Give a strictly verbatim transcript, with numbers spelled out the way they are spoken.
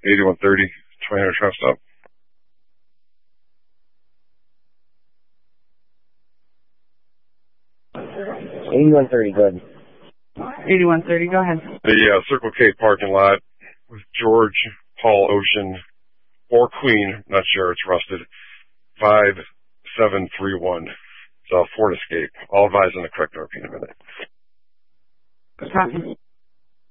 eighty-one thirty, twenty hundred truck stop. eighty-one thirty, go ahead. eighty-one thirty, go ahead. The uh, Circle K parking lot with George, Paul, Ocean, or Queen, not sure, it's rusted, five seven three one. It's a Ford Escape. I'll advise on the correct R P in a minute. Copy.